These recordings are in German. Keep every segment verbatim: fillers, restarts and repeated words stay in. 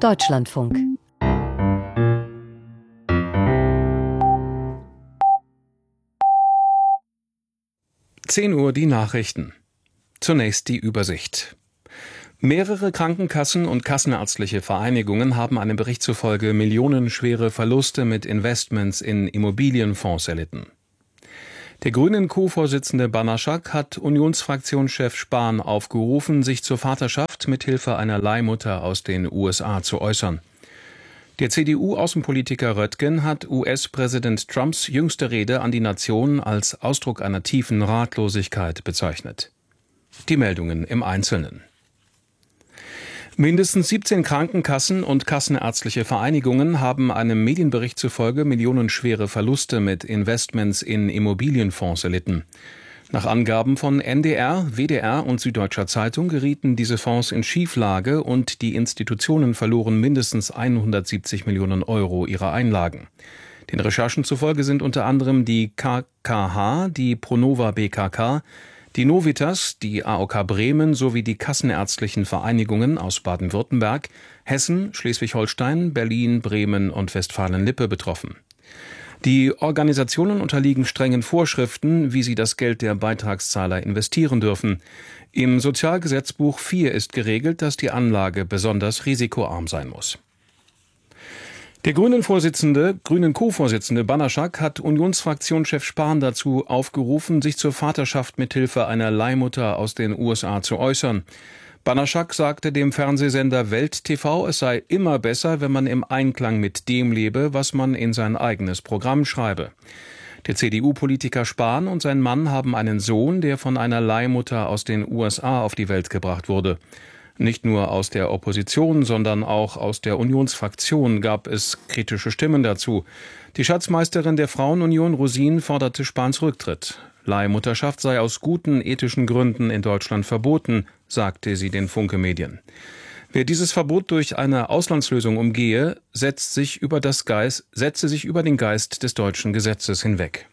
Deutschlandfunk. zehn Uhr die Nachrichten. Zunächst die Übersicht. Mehrere Krankenkassen und kassenärztliche Vereinigungen haben einem Bericht zufolge millionenschwere Verluste mit Investments in Immobilienfonds erlitten. Der Grünen-Co-Vorsitzende Banaschak hat Unionsfraktionschef Spahn aufgerufen, sich zur Vaterschaft mithilfe einer Leihmutter aus den U S A zu äußern. Der C D U-Außenpolitiker Röttgen hat U S-Präsident Trumps jüngste Rede an die Nation als Ausdruck einer tiefen Ratlosigkeit bezeichnet. Die Meldungen im Einzelnen. Mindestens siebzehn Krankenkassen und kassenärztliche Vereinigungen haben einem Medienbericht zufolge millionenschwere Verluste mit Investments in Immobilienfonds erlitten. Nach Angaben von N D R, W D R und Süddeutscher Zeitung gerieten diese Fonds in Schieflage und die Institutionen verloren mindestens hundertsiebzig Millionen Euro ihrer Einlagen. Den Recherchen zufolge sind unter anderem die K K H, die Pronova B K K, die Novitas, die A O K Bremen sowie die kassenärztlichen Vereinigungen aus Baden-Württemberg, Hessen, Schleswig-Holstein, Berlin, Bremen und Westfalen-Lippe betroffen. Die Organisationen unterliegen strengen Vorschriften, wie sie das Geld der Beitragszahler investieren dürfen. Im Sozialgesetzbuch vier ist geregelt, dass die Anlage besonders risikoarm sein muss. Der Grünen-Vorsitzende, Grünen-Co-Vorsitzende Banaschak hat Unionsfraktionschef Spahn dazu aufgerufen, sich zur Vaterschaft mithilfe einer Leihmutter aus den U S A zu äußern. Banaschak sagte dem Fernsehsender Welt T V, es sei immer besser, wenn man im Einklang mit dem lebe, was man in sein eigenes Programm schreibe. Der C D U-Politiker Spahn und sein Mann haben einen Sohn, der von einer Leihmutter aus den U S A auf die Welt gebracht wurde. Nicht nur aus der Opposition, sondern auch aus der Unionsfraktion gab es kritische Stimmen dazu. Die Schatzmeisterin der Frauenunion Rosin forderte Spahns Rücktritt. Leihmutterschaft sei aus guten ethischen Gründen in Deutschland verboten, sagte sie den Funke-Medien. Wer dieses Verbot durch eine Auslandslösung umgehe, setzt sich über das Geist, setze sich über den Geist des deutschen Gesetzes hinweg.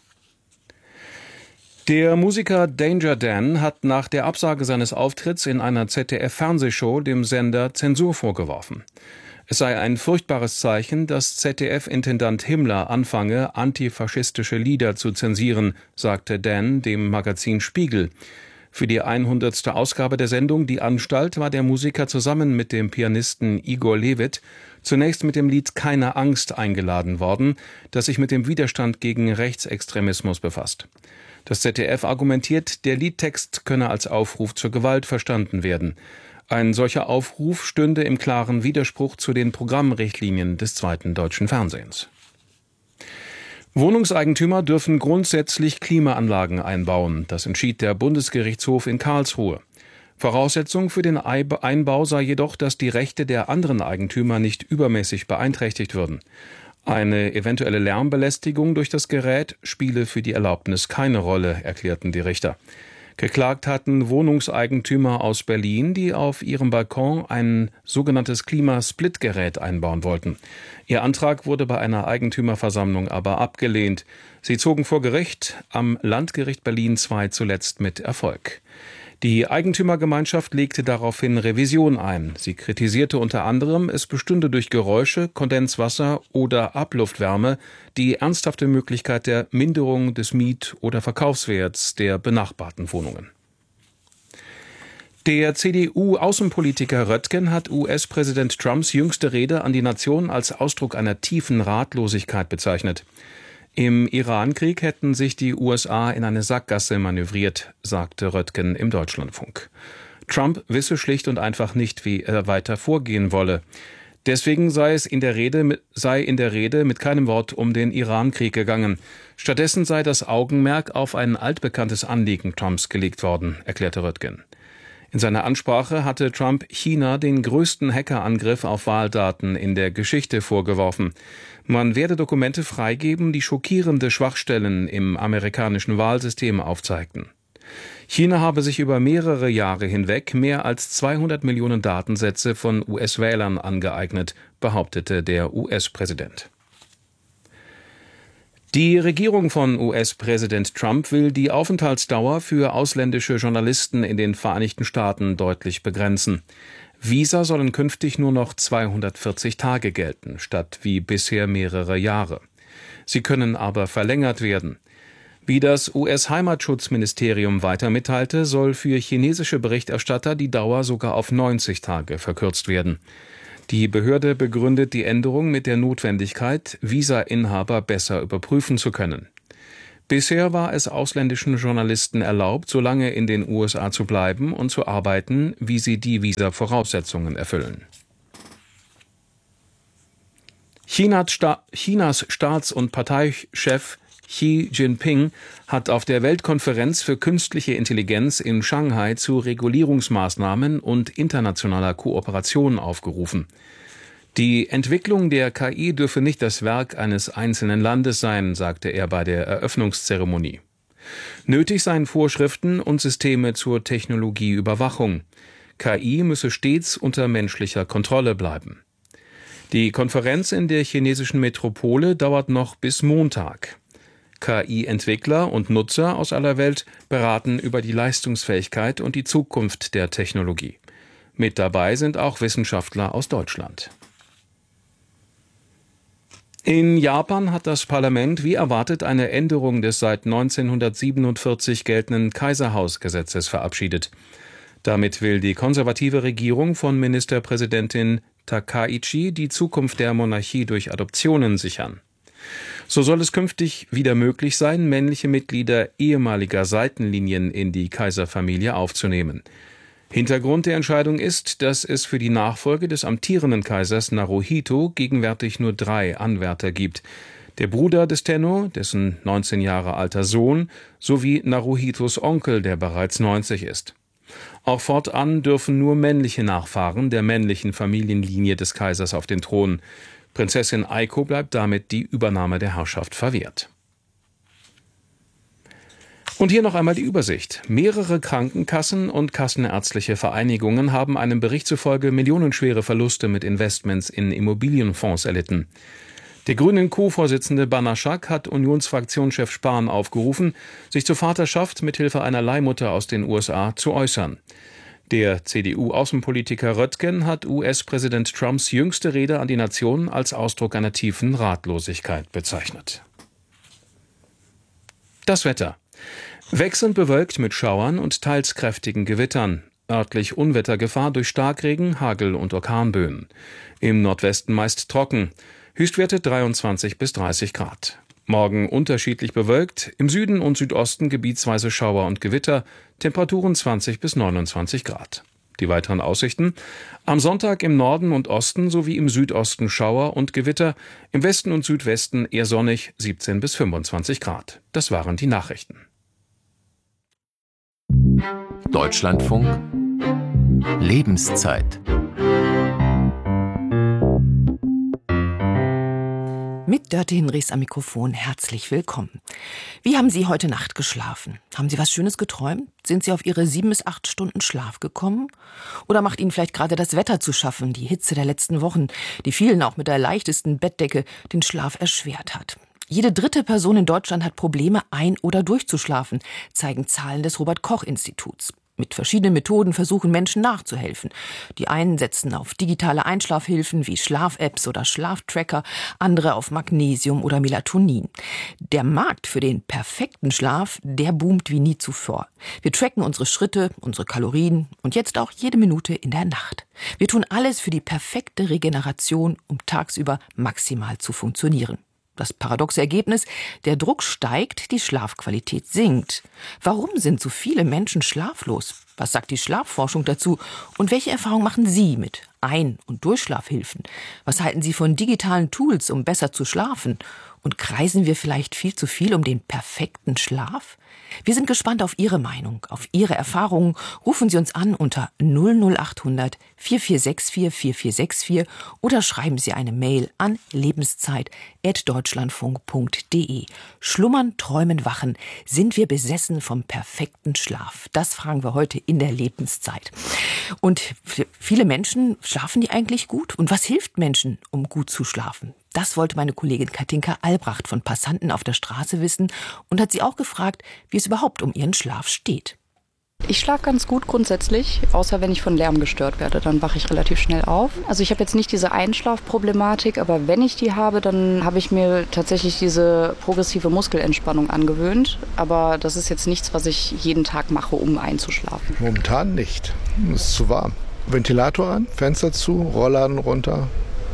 Der Musiker Danger Dan hat nach der Absage seines Auftritts in einer Z D F-Fernsehshow dem Sender Zensur vorgeworfen. Es sei ein furchtbares Zeichen, dass Z D F-Intendant Himmler anfange, antifaschistische Lieder zu zensieren, sagte Dan dem Magazin Spiegel. Für die hundertste Ausgabe der Sendung Die Anstalt war der Musiker zusammen mit dem Pianisten Igor Levit zunächst mit dem Lied Keine Angst eingeladen worden, das sich mit dem Widerstand gegen Rechtsextremismus befasst. Das Z D F argumentiert, der Liedtext könne als Aufruf zur Gewalt verstanden werden. Ein solcher Aufruf stünde im klaren Widerspruch zu den Programmrichtlinien des zweiten deutschen Fernsehens. Wohnungseigentümer dürfen grundsätzlich Klimaanlagen einbauen. Das entschied der Bundesgerichtshof in Karlsruhe. Voraussetzung für den Einbau sei jedoch, dass die Rechte der anderen Eigentümer nicht übermäßig beeinträchtigt würden. Eine eventuelle Lärmbelästigung durch das Gerät spiele für die Erlaubnis keine Rolle, erklärten die Richter. Geklagt hatten Wohnungseigentümer aus Berlin, die auf ihrem Balkon ein sogenanntes Klimasplitgerät einbauen wollten. Ihr Antrag wurde bei einer Eigentümerversammlung aber abgelehnt. Sie zogen vor Gericht, am Landgericht Berlin zwei zuletzt mit Erfolg. Die Eigentümergemeinschaft legte daraufhin Revision ein. Sie kritisierte unter anderem, es bestünde durch Geräusche, Kondenswasser oder Abluftwärme die ernsthafte Möglichkeit der Minderung des Miet- oder Verkaufswerts der benachbarten Wohnungen. Der C D U-Außenpolitiker Röttgen hat U S-Präsident Trumps jüngste Rede an die Nation als Ausdruck einer tiefen Ratlosigkeit bezeichnet. Im Iran-Krieg hätten sich die U S A in eine Sackgasse manövriert, sagte Röttgen im Deutschlandfunk. Trump wisse schlicht und einfach nicht, wie er weiter vorgehen wolle. Deswegen sei es in der Rede, sei in der Rede mit keinem Wort um den Iran-Krieg gegangen. Stattdessen sei das Augenmerk auf ein altbekanntes Anliegen Trumps gelegt worden, erklärte Röttgen. In seiner Ansprache hatte Trump China den größten Hackerangriff auf Wahldaten in der Geschichte vorgeworfen. Man werde Dokumente freigeben, die schockierende Schwachstellen im amerikanischen Wahlsystem aufzeigten. China habe sich über mehrere Jahre hinweg mehr als zweihundert Millionen Datensätze von U S-Wählern angeeignet, behauptete der U S-Präsident. Die Regierung von U S-Präsident Trump will die Aufenthaltsdauer für ausländische Journalisten in den Vereinigten Staaten deutlich begrenzen. Visa sollen künftig nur noch zweihundertvierzig Tage gelten, statt wie bisher mehrere Jahre. Sie können aber verlängert werden. Wie das U S-Heimatschutzministerium weiter mitteilte, soll für chinesische Berichterstatter die Dauer sogar auf neunzig Tage verkürzt werden. Die Behörde begründet die Änderung mit der Notwendigkeit, Visa-Inhaber besser überprüfen zu können. Bisher war es ausländischen Journalisten erlaubt, so lange in den U S A zu bleiben und zu arbeiten, wie sie die Visa-Voraussetzungen erfüllen. Chinas, Sta- Chinas Staats- und Parteichef Xi Jinping hat auf der Weltkonferenz für künstliche Intelligenz in Shanghai zu Regulierungsmaßnahmen und internationaler Kooperation aufgerufen. Die Entwicklung der K I dürfe nicht das Werk eines einzelnen Landes sein, sagte er bei der Eröffnungszeremonie. Nötig seien Vorschriften und Systeme zur Technologieüberwachung. K I müsse stets unter menschlicher Kontrolle bleiben. Die Konferenz in der chinesischen Metropole dauert noch bis Montag. K I-Entwickler und Nutzer aus aller Welt beraten über die Leistungsfähigkeit und die Zukunft der Technologie. Mit dabei sind auch Wissenschaftler aus Deutschland. In Japan hat das Parlament wie erwartet eine Änderung des seit neunzehnhundertsiebenundvierzig geltenden Kaiserhausgesetzes verabschiedet. Damit will die konservative Regierung von Ministerpräsidentin Takaichi die Zukunft der Monarchie durch Adoptionen sichern. So soll es künftig wieder möglich sein, männliche Mitglieder ehemaliger Seitenlinien in die Kaiserfamilie aufzunehmen. Hintergrund der Entscheidung ist, dass es für die Nachfolge des amtierenden Kaisers Naruhito gegenwärtig nur drei Anwärter gibt. Der Bruder des Tenno, dessen neunzehn Jahre alter Sohn, sowie Naruhitos Onkel, der bereits neunzig ist. Auch fortan dürfen nur männliche Nachfahren der männlichen Familienlinie des Kaisers auf den Thron. Prinzessin Aiko bleibt damit die Übernahme der Herrschaft verwehrt. Und hier noch einmal die Übersicht. Mehrere Krankenkassen und kassenärztliche Vereinigungen haben einem Bericht zufolge millionenschwere Verluste mit Investments in Immobilienfonds erlitten. Der grünen Co-Vorsitzende Banaschak hat Unionsfraktionschef Spahn aufgerufen, sich zur Vaterschaft mithilfe einer Leihmutter aus den U S A zu äußern. Der C D U-Außenpolitiker Röttgen hat U S-Präsident Trumps jüngste Rede an die Nation als Ausdruck einer tiefen Ratlosigkeit bezeichnet. Das Wetter. Wechselnd bewölkt mit Schauern und teils kräftigen Gewittern. Örtlich Unwettergefahr durch Starkregen, Hagel und Orkanböen. Im Nordwesten meist trocken. Höchstwerte dreiundzwanzig bis dreißig Grad. Morgen unterschiedlich bewölkt, im Süden und Südosten gebietsweise Schauer und Gewitter, Temperaturen zwanzig bis neunundzwanzig Grad. Die weiteren Aussichten: Am Sonntag im Norden und Osten sowie im Südosten Schauer und Gewitter, im Westen und Südwesten eher sonnig, siebzehn bis fünfundzwanzig Grad. Das waren die Nachrichten. Deutschlandfunk Lebenszeit. Mit Dörte Hinrichs am Mikrofon herzlich willkommen. Wie haben Sie heute Nacht geschlafen? Haben Sie was Schönes geträumt? Sind Sie auf Ihre sieben bis acht Stunden Schlaf gekommen? Oder macht Ihnen vielleicht gerade das Wetter zu schaffen, die Hitze der letzten Wochen, die vielen auch mit der leichtesten Bettdecke den Schlaf erschwert hat? Jede dritte Person in Deutschland hat Probleme, ein- oder durchzuschlafen, zeigen Zahlen des Robert-Koch-Instituts. Mit verschiedenen Methoden versuchen Menschen nachzuhelfen. Die einen setzen auf digitale Einschlafhilfen wie Schlaf-Apps oder Schlaftracker, andere auf Magnesium oder Melatonin. Der Markt für den perfekten Schlaf, der boomt wie nie zuvor. Wir tracken unsere Schritte, unsere Kalorien und jetzt auch jede Minute in der Nacht. Wir tun alles für die perfekte Regeneration, um tagsüber maximal zu funktionieren. Das paradoxe Ergebnis: Der Druck steigt, die Schlafqualität sinkt. Warum sind so viele Menschen schlaflos? Was sagt die Schlafforschung dazu? Und welche Erfahrungen machen Sie mit Ein- und Durchschlafhilfen? Was halten Sie von digitalen Tools, um besser zu schlafen? Und kreisen wir vielleicht viel zu viel um den perfekten Schlaf? Wir sind gespannt auf Ihre Meinung, auf Ihre Erfahrungen. Rufen Sie uns an unter null null achthundert vier vier sechs vier vier vier sechs vier oder schreiben Sie eine Mail an lebenszeit at deutschlandfunk punkt de. Schlummern, träumen, wachen. Sind wir besessen vom perfekten Schlaf? Das fragen wir heute in der Lebenszeit. Und viele Menschen, schlafen die eigentlich gut? Und was hilft Menschen, um gut zu schlafen? Das wollte meine Kollegin Katinka Albrecht von Passanten auf der Straße wissen und hat sie auch gefragt, wie es überhaupt um ihren Schlaf steht. Ich schlafe ganz gut grundsätzlich, außer wenn ich von Lärm gestört werde, dann wache ich relativ schnell auf. Also ich habe jetzt nicht diese Einschlafproblematik, aber wenn ich die habe, dann habe ich mir tatsächlich diese progressive Muskelentspannung angewöhnt. Aber das ist jetzt nichts, was ich jeden Tag mache, um einzuschlafen. Momentan nicht. Es ist zu warm. Ventilator an, Fenster zu, Rollladen runter.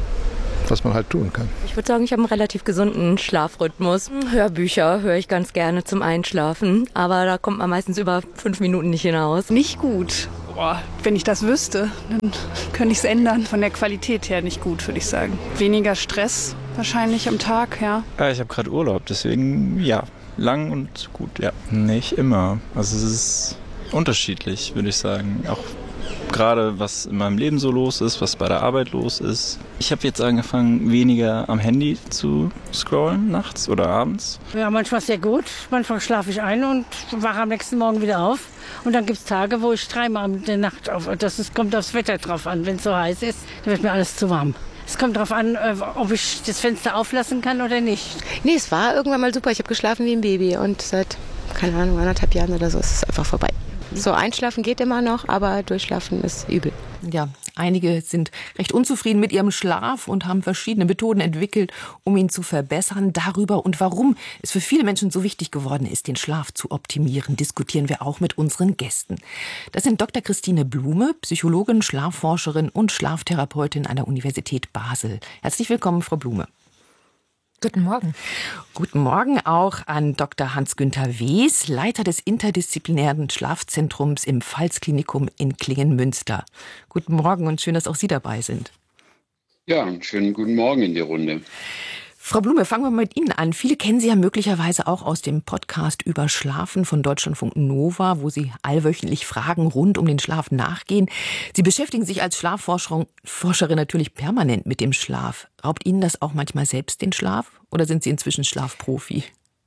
Was man halt tun kann. Ich würde sagen, ich habe einen relativ gesunden Schlafrhythmus. Hörbücher höre ich ganz gerne zum Einschlafen, aber da kommt man meistens über fünf Minuten nicht hinaus. Nicht gut. Boah, wenn ich das wüsste, dann könnte ich es ändern. Von der Qualität her nicht gut, würde ich sagen. Weniger Stress wahrscheinlich am Tag, ja. Ja, ich habe gerade Urlaub, deswegen ja, lang und gut, ja. Nicht immer. Also es ist unterschiedlich, würde ich sagen. Auch gerade was in meinem Leben so los ist, was bei der Arbeit los ist. Ich habe jetzt angefangen, weniger am Handy zu scrollen nachts oder abends. Ja, manchmal sehr gut. Manchmal schlafe ich ein und wache am nächsten Morgen wieder auf. Und dann gibt es Tage, wo ich dreimal in der Nacht auf. Das ist, kommt aufs Wetter drauf an. Wenn es so heiß ist, dann wird mir alles zu warm. Es kommt darauf an, ob ich das Fenster auflassen kann oder nicht. Nee, es war irgendwann mal super. Ich habe geschlafen wie ein Baby und seit, keine Ahnung, anderthalb Jahren oder so ist es einfach vorbei. So, einschlafen geht immer noch, aber durchschlafen ist übel. Ja, einige sind recht unzufrieden mit ihrem Schlaf und haben verschiedene Methoden entwickelt, um ihn zu verbessern. Darüber und warum es für viele Menschen so wichtig geworden ist, den Schlaf zu optimieren, diskutieren wir auch mit unseren Gästen. Das sind Doktor Christine Blume, Psychologin, Schlafforscherin und Schlaftherapeutin an der Universität Basel. Herzlich willkommen, Frau Blume. Guten Morgen. Guten Morgen auch an Doktor Hans-Günther Wes, Leiter des interdisziplinären Schlafzentrums im Pfalz-Klinikum in Klingen-Münster. Guten Morgen und schön, dass auch Sie dabei sind. Ja, einen schönen guten Morgen in die Runde. Frau Blume, fangen wir mal mit Ihnen an. Viele kennen Sie ja möglicherweise auch aus dem Podcast über Schlafen von Deutschlandfunk Nova, wo Sie allwöchentlich Fragen rund um den Schlaf nachgehen. Sie beschäftigen sich als Schlafforscherin natürlich permanent mit dem Schlaf. Raubt Ihnen das auch manchmal selbst den Schlaf oder sind Sie inzwischen Schlafprofi?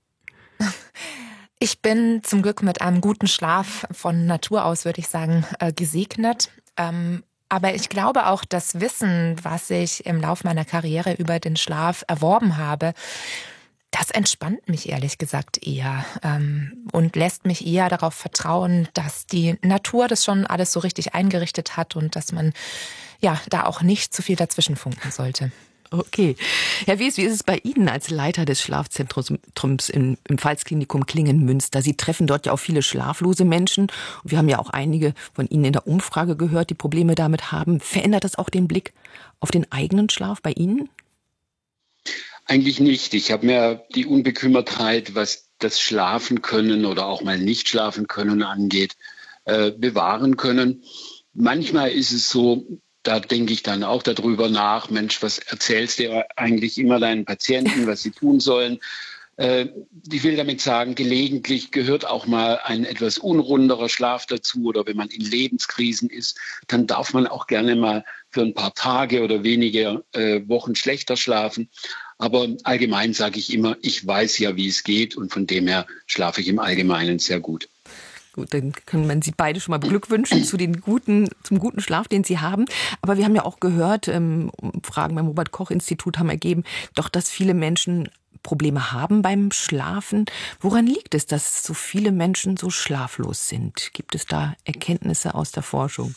Ich bin zum Glück mit einem guten Schlaf von Natur aus, würde ich sagen, gesegnet. Ähm, Aber ich glaube auch, das Wissen, was ich im Laufe meiner Karriere über den Schlaf erworben habe, das entspannt mich ehrlich gesagt eher ähm, und lässt mich eher darauf vertrauen, dass die Natur das schon alles so richtig eingerichtet hat und dass man ja da auch nicht zu viel dazwischen funken sollte. Okay. Herr Wes, wie ist es bei Ihnen als Leiter des Schlafzentrums im, im Pfalz-Klinikum Klingen-Münster? Sie treffen dort ja auch viele schlaflose Menschen. Und wir haben ja auch einige von Ihnen in der Umfrage gehört, die Probleme damit haben. Verändert das auch den Blick auf den eigenen Schlaf bei Ihnen? Eigentlich nicht. Ich habe mir die Unbekümmertheit, was das Schlafen können oder auch mal nicht schlafen können angeht, äh, bewahren können. Manchmal ist es so, da denke ich dann auch darüber nach, Mensch, was erzählst du eigentlich immer deinen Patienten, was sie tun sollen? Äh, ich will damit sagen, gelegentlich gehört auch mal ein etwas unrunderer Schlaf dazu oder wenn man in Lebenskrisen ist, dann darf man auch gerne mal für ein paar Tage oder wenige äh, Wochen schlechter schlafen. Aber allgemein sage ich immer, ich weiß ja, wie es geht und von dem her schlafe ich im Allgemeinen sehr gut. Gut, dann können wir Sie beide schon mal beglückwünschen zu den guten, zum guten Schlaf, den Sie haben. Aber wir haben ja auch gehört, ähm, Fragen beim Robert-Koch-Institut haben ergeben, doch, dass viele Menschen Probleme haben beim Schlafen. Woran liegt es, dass so viele Menschen so schlaflos sind? Gibt es da Erkenntnisse aus der Forschung?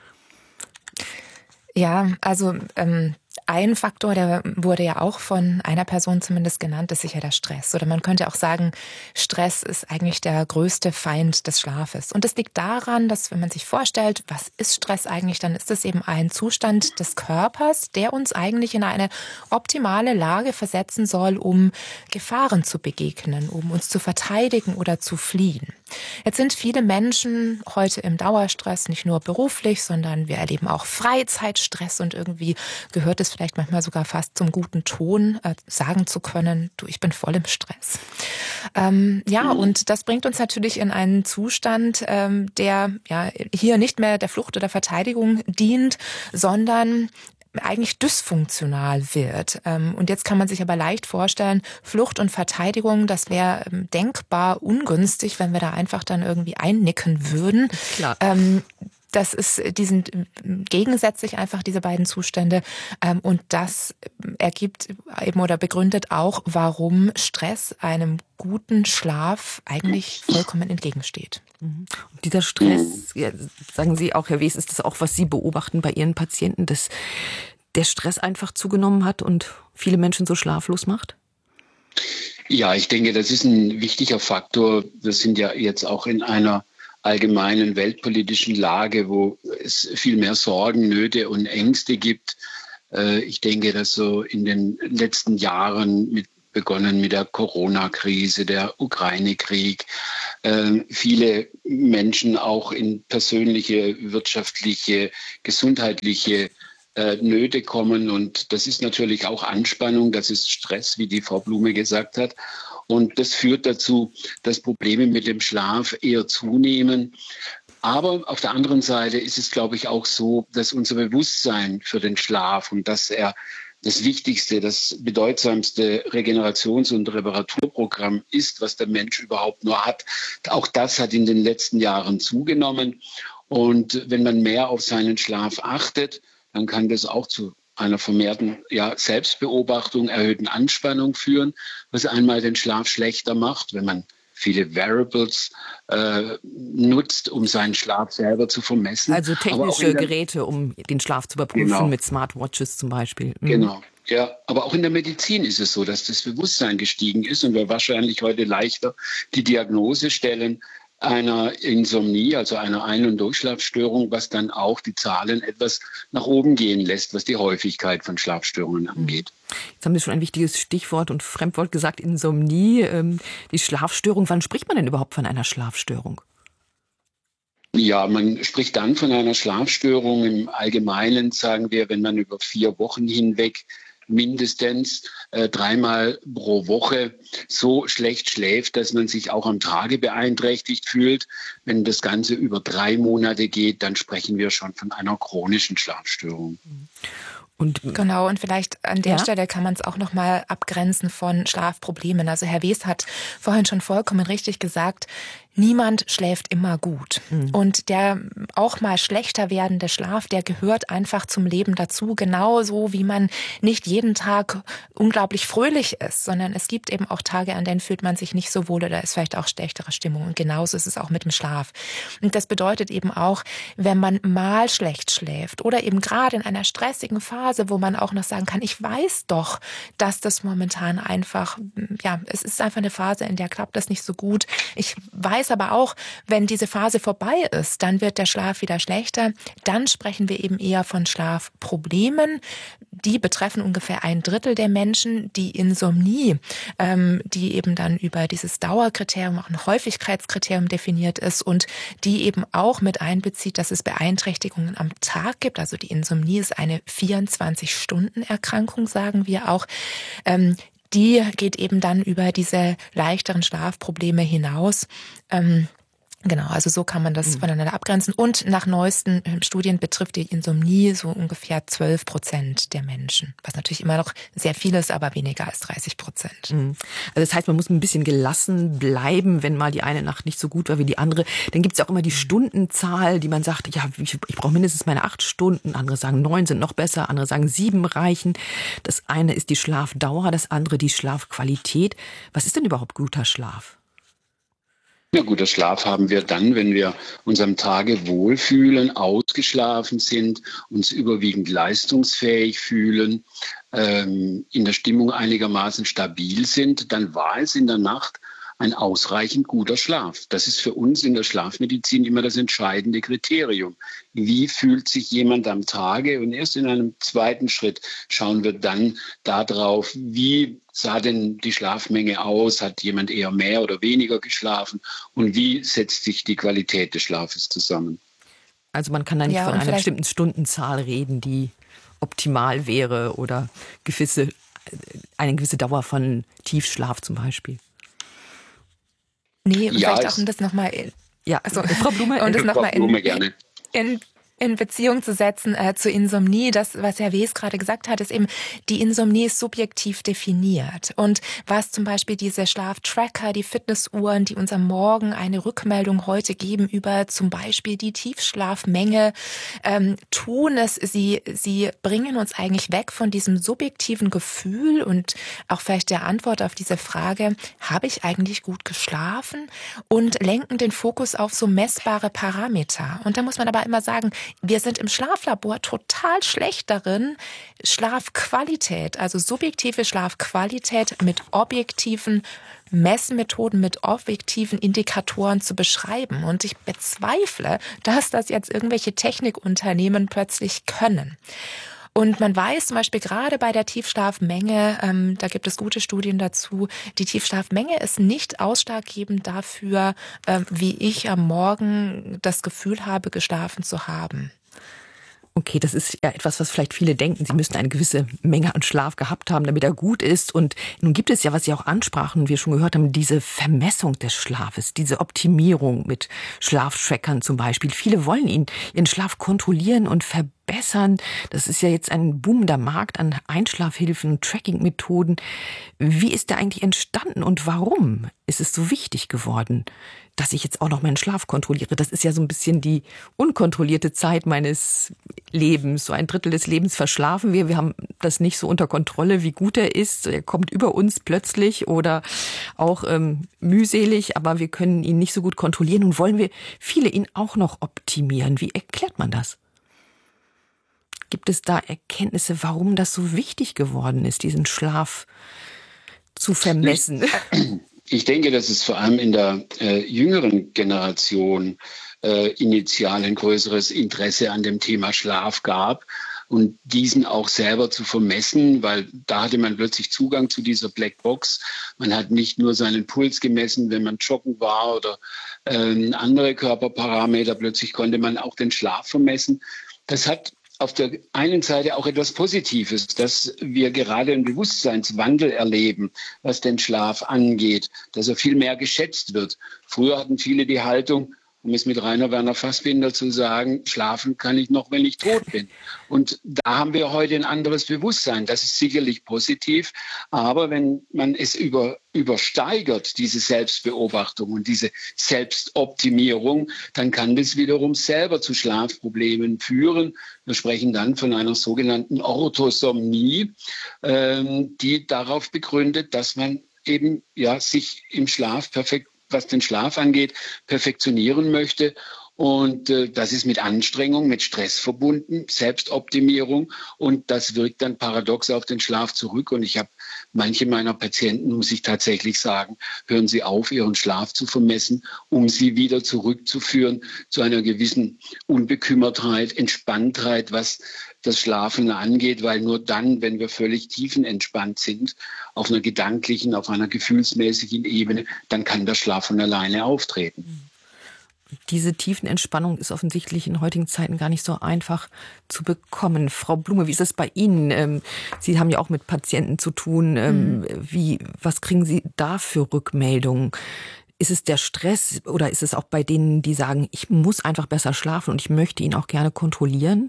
Ja, also ähm, ein Faktor, der wurde ja auch von einer Person zumindest genannt, ist sicher der Stress. Oder man könnte auch sagen, Stress ist eigentlich der größte Feind des Schlafes. Und das liegt daran, dass wenn man sich vorstellt, was ist Stress eigentlich, dann ist es eben ein Zustand des Körpers, der uns eigentlich in eine optimale Lage versetzen soll, um Gefahren zu begegnen, um uns zu verteidigen oder zu fliehen. Jetzt sind viele Menschen heute im Dauerstress, nicht nur beruflich, sondern wir erleben auch Freizeitstress und irgendwie gehört es vielleicht manchmal sogar fast zum guten Ton, äh, sagen zu können, du, ich bin voll im Stress. Ähm, ja, und das bringt uns natürlich in einen Zustand, ähm, der ja hier nicht mehr der Flucht oder Verteidigung dient, sondern eigentlich dysfunktional wird. Und jetzt kann man sich aber leicht vorstellen, Flucht und Verteidigung, das wäre denkbar ungünstig, wenn wir da einfach dann irgendwie einnicken würden. Klar. Das ist, die sind gegensätzlich einfach, diese beiden Zustände. Und das ergibt eben oder begründet auch, warum Stress einem guten Schlaf eigentlich vollkommen entgegensteht. Und dieser Stress, ja, sagen Sie auch, Herr Wes, ist das auch, was Sie beobachten bei Ihren Patienten, dass der Stress einfach zugenommen hat und viele Menschen so schlaflos macht? Ja, ich denke, das ist ein wichtiger Faktor. Wir sind ja jetzt auch in einer allgemeinen weltpolitischen Lage, wo es viel mehr Sorgen, Nöte und Ängste gibt. Ich denke, dass so in den letzten Jahren, mit, begonnen mit der Corona-Krise, der Ukraine-Krieg, viele Menschen auch in persönliche, wirtschaftliche, gesundheitliche Nöte kommen. Und das ist natürlich auch Anspannung, das ist Stress, wie die Frau Blume gesagt hat. Und das führt dazu, dass Probleme mit dem Schlaf eher zunehmen. Aber auf der anderen Seite ist es, glaube ich, auch so, dass unser Bewusstsein für den Schlaf und dass er das wichtigste, das bedeutsamste Regenerations- und Reparaturprogramm ist, was der Mensch überhaupt nur hat. Auch das hat in den letzten Jahren zugenommen. Und wenn man mehr auf seinen Schlaf achtet, dann kann das auch zu einer vermehrten ja, Selbstbeobachtung, erhöhten Anspannung führen, was einmal den Schlaf schlechter macht, wenn man viele Variables äh, nutzt, um seinen Schlaf selber zu vermessen. Also technische der, Geräte, um den Schlaf zu überprüfen, genau. Mit Smartwatches zum Beispiel. Mhm. Genau, ja. Aber auch in der Medizin ist es so, dass das Bewusstsein gestiegen ist und wir wahrscheinlich heute leichter die Diagnose stellen einer Insomnie, also einer Ein- und Durchschlafstörung, was dann auch die Zahlen etwas nach oben gehen lässt, was die Häufigkeit von Schlafstörungen angeht. Jetzt haben Sie schon ein wichtiges Stichwort und Fremdwort gesagt, Insomnie, ähm, die Schlafstörung. Wann spricht man denn überhaupt von einer Schlafstörung? Ja, man spricht dann von einer Schlafstörung. Im Allgemeinen sagen wir, wenn man über vier Wochen hinweg mindestens äh, dreimal pro Woche so schlecht schläft, dass man sich auch am Tage beeinträchtigt fühlt. Wenn das Ganze über drei Monate geht, dann sprechen wir schon von einer chronischen Schlafstörung. Und genau, und vielleicht an der ja? Stelle kann man es auch nochmal abgrenzen von Schlafproblemen. Also Herr Wes hat vorhin schon vollkommen richtig gesagt, niemand schläft immer gut. Mhm. Und der auch mal schlechter werdende Schlaf, der gehört einfach zum Leben dazu. Genauso wie man nicht jeden Tag unglaublich fröhlich ist, sondern es gibt eben auch Tage, an denen fühlt man sich nicht so wohl oder ist vielleicht auch schlechtere Stimmung. Und genauso ist es auch mit dem Schlaf. Und das bedeutet eben auch, wenn man mal schlecht schläft oder eben gerade in einer stressigen Phase, wo man auch noch sagen kann, ich weiß doch, dass das momentan einfach, ja, es ist einfach eine Phase, in der klappt das nicht so gut. Ich weiß aber auch, wenn diese Phase vorbei ist, dann wird der Schlaf wieder schlechter. Dann sprechen wir eben eher von Schlafproblemen. Die betreffen ungefähr ein Drittel der Menschen. Die Insomnie, ähm, die eben dann über dieses Dauerkriterium, auch ein Häufigkeitskriterium definiert ist und die eben auch mit einbezieht, dass es Beeinträchtigungen am Tag gibt. Also die Insomnie ist eine vierundzwanzig-Stunden-Erkrankung, sagen wir auch. Ähm, Die geht eben dann über diese leichteren Schlafprobleme hinaus. Ähm, genau, also so kann man das mhm. voneinander abgrenzen. Und nach neuesten Studien betrifft die Insomnie so ungefähr zwölf Prozent der Menschen. Was natürlich immer noch sehr viel ist, aber weniger als dreißig Prozent. Mhm. Also das heißt, man muss ein bisschen gelassen bleiben, wenn mal die eine Nacht nicht so gut war wie die andere. Dann gibt es auch immer die Stundenzahl, die man sagt, ja, ich, ich brauche mindestens meine acht Stunden. Andere sagen, neun sind noch besser. Andere sagen, sieben reichen. Das eine ist die Schlafdauer, das andere die Schlafqualität. Was ist denn überhaupt guter Schlaf? Ja, guter Schlaf haben wir dann, wenn wir uns am Tage wohlfühlen, ausgeschlafen sind, uns überwiegend leistungsfähig fühlen, ähm, in der Stimmung einigermaßen stabil sind, dann war es in der Nacht ein ausreichend guter Schlaf. Das ist für uns in der Schlafmedizin immer das entscheidende Kriterium. Wie fühlt sich jemand am Tage? Und erst in einem zweiten Schritt schauen wir dann darauf, wie sah denn die Schlafmenge aus? Hat jemand eher mehr oder weniger geschlafen? Und wie setzt sich die Qualität des Schlafes zusammen? Also man kann da nicht ja, von einer bestimmten Stundenzahl reden, die optimal wäre oder gewisse, eine gewisse Dauer von Tiefschlaf zum Beispiel. Nee, und ja, vielleicht auch um das nochmal, ja, also, Frau Blume, und das Frau noch mal Blume in, gerne. in in Beziehung zu setzen äh, zur Insomnie. Das, was Herr Wes gerade gesagt hat, ist eben, die Insomnie ist subjektiv definiert. Und was zum Beispiel diese Schlaftracker, die Fitnessuhren, die uns am Morgen eine Rückmeldung heute geben über zum Beispiel die Tiefschlafmenge, ähm, tun es, sie, sie bringen uns eigentlich weg von diesem subjektiven Gefühl und auch vielleicht der Antwort auf diese Frage, habe ich eigentlich gut geschlafen? Und lenken den Fokus auf so messbare Parameter. Und da muss man aber immer sagen, wir sind im Schlaflabor total schlecht darin, Schlafqualität, also subjektive Schlafqualität mit objektiven Messmethoden, mit objektiven Indikatoren zu beschreiben. Und ich bezweifle, dass das jetzt irgendwelche Technikunternehmen plötzlich können. Und man weiß zum Beispiel gerade bei der Tiefschlafmenge, ähm, da gibt es gute Studien dazu, die Tiefschlafmenge ist nicht ausschlaggebend dafür, ähm, wie ich am Morgen das Gefühl habe, geschlafen zu haben. Okay, das ist ja etwas, was vielleicht viele denken, sie müssen eine gewisse Menge an Schlaf gehabt haben, damit er gut ist. Und nun gibt es ja, was Sie auch ansprachen und wir schon gehört haben, diese Vermessung des Schlafes, diese Optimierung mit Schlaftrackern zum Beispiel. Viele wollen ihn, ihren Schlaf kontrollieren und verbessern. Das ist ja jetzt ein boomender Markt an Einschlafhilfen, Tracking-Methoden. Wie ist der eigentlich entstanden und warum ist es so wichtig geworden, dass ich jetzt auch noch meinen Schlaf kontrolliere? Das ist ja so ein bisschen die unkontrollierte Zeit meines Lebens. So ein Drittel des Lebens verschlafen wir. Wir haben das nicht so unter Kontrolle, wie gut er ist. Er kommt über uns plötzlich oder auch ähm, mühselig, aber wir können ihn nicht so gut kontrollieren. Nun wollen wir viele ihn auch noch optimieren. Wie erklärt man das? Gibt es da Erkenntnisse, warum das so wichtig geworden ist, diesen Schlaf zu vermessen? Ich denke, dass es vor allem in der äh, jüngeren Generation äh, initial ein größeres Interesse an dem Thema Schlaf gab und diesen auch selber zu vermessen, weil da hatte man plötzlich Zugang zu dieser Blackbox. Man hat nicht nur seinen Puls gemessen, wenn man joggen war oder äh, andere Körperparameter. Plötzlich konnte man auch den Schlaf vermessen. Das hat auf der einen Seite auch etwas Positives, dass wir gerade einen Bewusstseinswandel erleben, was den Schlaf angeht, dass er viel mehr geschätzt wird. Früher hatten viele die Haltung, um es mit Rainer Werner Fassbinder zu sagen, schlafen kann ich noch, wenn ich tot bin. Und da haben wir heute ein anderes Bewusstsein. Das ist sicherlich positiv. Aber wenn man es über, übersteigert, diese Selbstbeobachtung und diese Selbstoptimierung, dann kann das wiederum selber zu Schlafproblemen führen. Wir sprechen dann von einer sogenannten Orthosomnie, ähm, die darauf begründet, dass man eben ja sich im Schlaf perfekt was den Schlaf angeht, perfektionieren möchte. Und äh, das ist mit Anstrengung, mit Stress verbunden, Selbstoptimierung. Und das wirkt dann paradox auf den Schlaf zurück. Und ich habe manche meiner Patienten, muss ich tatsächlich sagen, hören Sie auf, ihren Schlaf zu vermessen, um sie wieder zurückzuführen zu einer gewissen Unbekümmertheit, Entspanntheit, was das Schlafen angeht, weil nur dann, wenn wir völlig tiefenentspannt sind, auf einer gedanklichen, auf einer gefühlsmäßigen Ebene, dann kann der Schlaf von alleine auftreten. Diese Tiefenentspannung ist offensichtlich in heutigen Zeiten gar nicht so einfach zu bekommen. Frau Blume, wie ist es bei Ihnen? Sie haben ja auch mit Patienten zu tun. Mhm. Wie, was kriegen Sie da für Rückmeldungen? Ist es der Stress oder ist es auch bei denen, die sagen, ich muss einfach besser schlafen und ich möchte ihn auch gerne kontrollieren?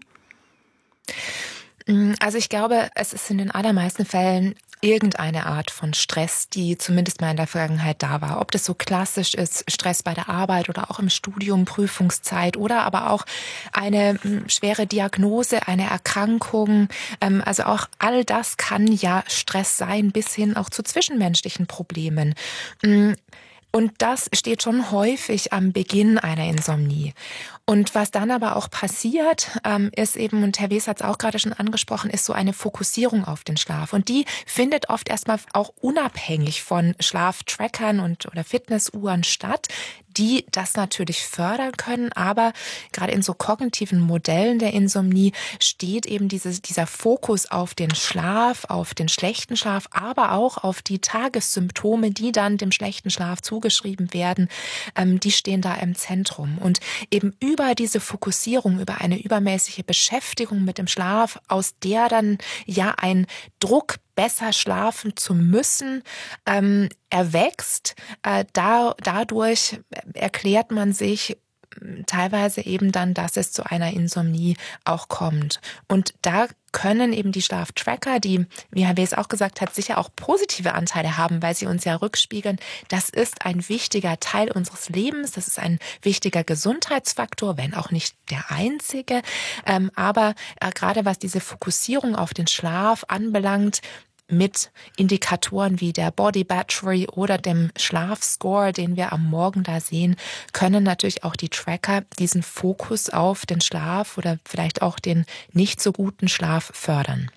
Also ich glaube, es ist in den allermeisten Fällen irgendeine Art von Stress, die zumindest mal in der Vergangenheit da war. Ob das so klassisch ist, Stress bei der Arbeit oder auch im Studium, Prüfungszeit oder aber auch eine schwere Diagnose, eine Erkrankung. Also auch all das kann ja Stress sein, bis hin auch zu zwischenmenschlichen Problemen. Und das steht schon häufig am Beginn einer Insomnie. Und was dann aber auch passiert, ähm, ist eben, und Herr Wes hat es auch gerade schon angesprochen, ist so eine Fokussierung auf den Schlaf. Und die findet oft erstmal auch unabhängig von Schlaftrackern und oder Fitnessuhren statt, die das natürlich fördern können. Aber gerade in so kognitiven Modellen der Insomnie steht eben dieses, dieser Fokus auf den Schlaf, auf den schlechten Schlaf, aber auch auf die Tagessymptome, die dann dem schlechten Schlaf zugeschrieben werden, ähm, die stehen da im Zentrum. Und eben über diese Fokussierung, über eine übermäßige Beschäftigung mit dem Schlaf, aus der dann ja ein Druck, besser schlafen zu müssen, ähm, erwächst. Äh, da, dadurch erklärt man sich teilweise eben dann, dass es zu einer Insomnie auch kommt. Und da können eben die Schlaftracker, die, wie Herr Wes auch gesagt hat, sicher auch positive Anteile haben, weil sie uns ja rückspiegeln, das ist ein wichtiger Teil unseres Lebens, das ist ein wichtiger Gesundheitsfaktor, wenn auch nicht der einzige. Ähm, aber äh, gerade was diese Fokussierung auf den Schlaf anbelangt, mit Indikatoren wie der Body Battery oder dem Schlafscore, den wir am Morgen da sehen, können natürlich auch die Tracker diesen Fokus auf den Schlaf oder vielleicht auch den nicht so guten Schlaf fördern.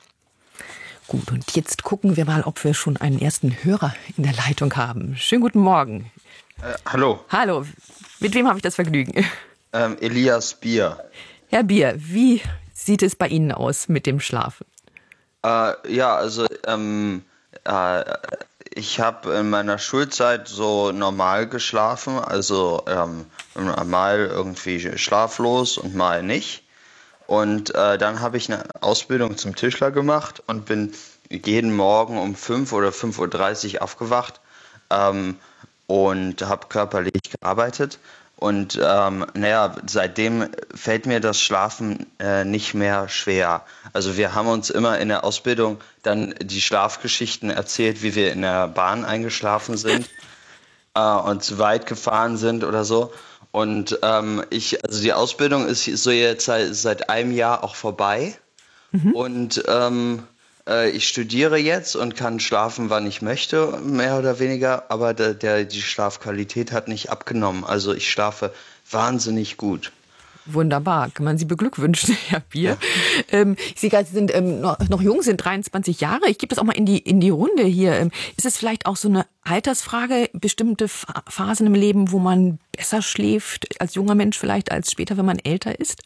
Gut, und jetzt gucken wir mal, ob wir schon einen ersten Hörer in der Leitung haben. Schönen guten Morgen. Äh, hallo. Hallo, mit wem habe ich das Vergnügen? Ähm, Elias Bier. Herr Bier, wie sieht es bei Ihnen aus mit dem Schlafen? Äh, ja, also ähm, äh, ich habe in meiner Schulzeit so normal geschlafen, also ähm, mal irgendwie schlaflos und mal nicht. Und äh, dann habe ich eine Ausbildung zum Tischler gemacht und bin jeden Morgen um fünf oder fünf Uhr dreißig aufgewacht ähm, und habe körperlich gearbeitet. Und ähm, naja, seitdem fällt mir das Schlafen äh, nicht mehr schwer. Also wir haben uns immer in der Ausbildung dann die Schlafgeschichten erzählt, wie wir in der Bahn eingeschlafen sind äh, und zu weit gefahren sind oder so. Und ähm, ich, also die Ausbildung ist so jetzt seit, seit einem Jahr auch vorbei. Mhm. Und ähm, äh, ich studiere jetzt und kann schlafen, wann ich möchte, mehr oder weniger. Aber der, der, die Schlafqualität hat nicht abgenommen. Also ich schlafe wahnsinnig gut. Wunderbar, kann man Sie beglückwünschen, Herr Bier. Ja. Ähm, Sie sind ähm, noch, noch jung, sind dreiundzwanzig Jahre. Ich gebe das auch mal in die, in die Runde hier. Ähm, ist es vielleicht auch so eine Altersfrage, bestimmte Phasen im Leben, wo man besser schläft als junger Mensch vielleicht als später, wenn man älter ist?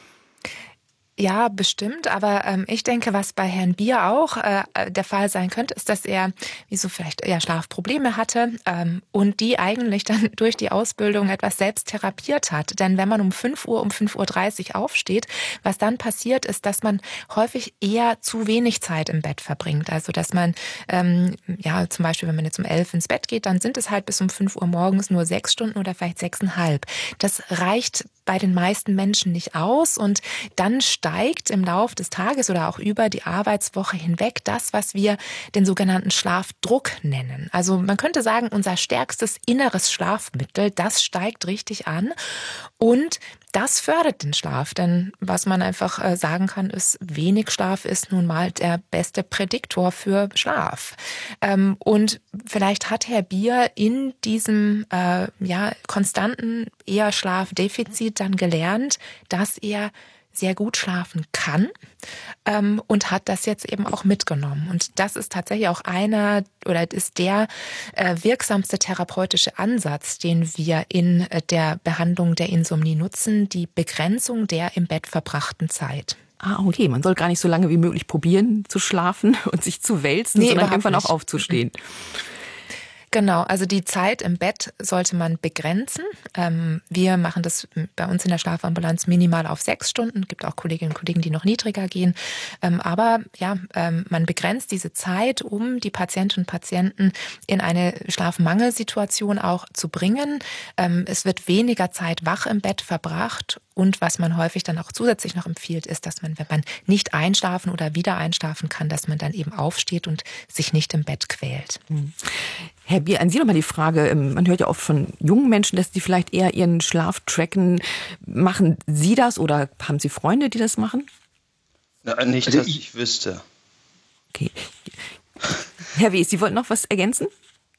Ja, bestimmt. Aber ähm, ich denke, was bei Herrn Bier auch äh, der Fall sein könnte, ist, dass er wie so vielleicht eher Schlafprobleme hatte ähm, und die eigentlich dann durch die Ausbildung etwas selbst therapiert hat. Denn wenn man um fünf Uhr, um fünf Uhr dreißig aufsteht, was dann passiert, ist, dass man häufig eher zu wenig Zeit im Bett verbringt. Also dass man, ähm, ja zum Beispiel, wenn man jetzt um elf ins Bett geht, dann sind es halt bis um fünf Uhr morgens nur sechs Stunden oder vielleicht sechseinhalb. Das reicht bei den meisten Menschen nicht aus und dann steigt im Lauf des Tages oder auch über die Arbeitswoche hinweg das, was wir den sogenannten Schlafdruck nennen. Also man könnte sagen, unser stärkstes inneres Schlafmittel, das steigt richtig an und das fördert den Schlaf, denn was man einfach äh, sagen kann, ist, wenig Schlaf ist nun mal der beste Prädiktor für Schlaf. Ähm, und vielleicht hat Herr Bier in diesem äh, ja, konstanten eher Schlafdefizit dann gelernt, dass er sehr gut schlafen kann ähm, und hat das jetzt eben auch mitgenommen. Und das ist tatsächlich auch einer oder ist der äh, wirksamste therapeutische Ansatz, den wir in äh, der Behandlung der Insomnie nutzen, die Begrenzung der im Bett verbrachten Zeit. Ah, okay. Man soll gar nicht so lange wie möglich probieren zu schlafen und sich zu wälzen, nee, sondern irgendwann auch aufzustehen. Genau, also die Zeit im Bett sollte man begrenzen. Ähm, wir machen das bei uns in der Schlafambulanz minimal auf sechs Stunden. Es gibt auch Kolleginnen und Kollegen, die noch niedriger gehen. Ähm, aber ja, ähm, man begrenzt diese Zeit, um die Patientinnen und Patienten in eine Schlafmangelsituation auch zu bringen. Ähm, es wird weniger Zeit wach im Bett verbracht. Und was man häufig dann auch zusätzlich noch empfiehlt, ist, dass man, wenn man nicht einschlafen oder wieder einschlafen kann, dass man dann eben aufsteht und sich nicht im Bett quält. Hm. Herr Bier, an Sie nochmal die Frage, man hört ja oft von jungen Menschen, dass die vielleicht eher ihren Schlaf tracken. Machen Sie das oder haben Sie Freunde, die das machen? Na, nicht, dass ich wüsste. Okay. Herr Wes, Sie wollten noch was ergänzen?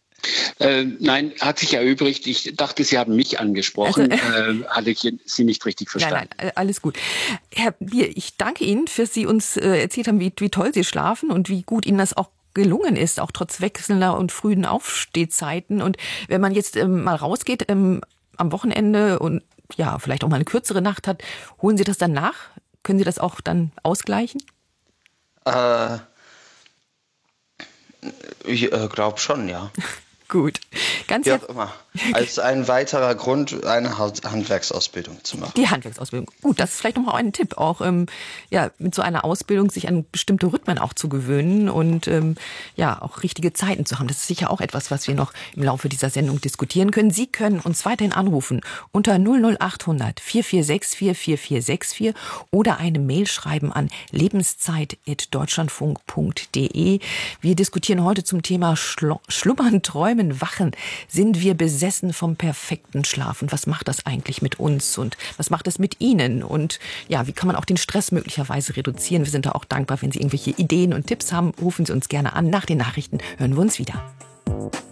Äh, nein, hat sich erübrigt. Ich dachte, Sie haben mich angesprochen. Also, äh, äh, hatte ich Sie nicht richtig verstanden. Nein, nein, alles gut. Herr Bier, ich danke Ihnen, dass Sie uns äh, erzählt haben, wie, wie toll Sie schlafen und wie gut Ihnen das auch gelungen ist, auch trotz wechselnder und frühen Aufstehzeiten. Und wenn man jetzt ähm, mal rausgeht ähm, am Wochenende und ja, vielleicht auch mal eine kürzere Nacht hat, holen Sie das dann nach? Können Sie das auch dann ausgleichen? Äh, ich äh, glaube schon, ja. Gut. Ganz Wie auch immer. Als ein weiterer Grund, eine Handwerksausbildung zu machen. Die Handwerksausbildung. Gut, das ist vielleicht nochmal ein Tipp, auch ähm, ja, mit so einer Ausbildung sich an bestimmte Rhythmen auch zu gewöhnen und ähm, ja, auch richtige Zeiten zu haben. Das ist sicher auch etwas, was wir noch im Laufe dieser Sendung diskutieren können. Sie können uns weiterhin anrufen unter null null acht hundert vier vier sechs vier vier vier sechs vier oder eine Mail schreiben an lebenszeit at deutschlandfunk punkt de. Wir diskutieren heute zum Thema Schlo- Schlummern, Träumen, Wachen. Sind wir besessen vom perfekten Schlaf? Und was macht das eigentlich mit uns? Und was macht es mit Ihnen? Und ja, wie kann man auch den Stress möglicherweise reduzieren? Wir sind da auch dankbar, wenn Sie irgendwelche Ideen und Tipps haben. Rufen Sie uns gerne an. Nach den Nachrichten hören wir uns wieder.